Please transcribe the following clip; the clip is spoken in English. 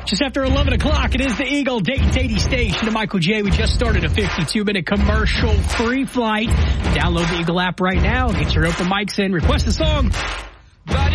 Just after 11 o'clock, it is the Eagle Dayton Tatey Station. And Michael J. We just started a 52-minute commercial-free flight. Download the Eagle app right now. Get your open mics in. Request a song.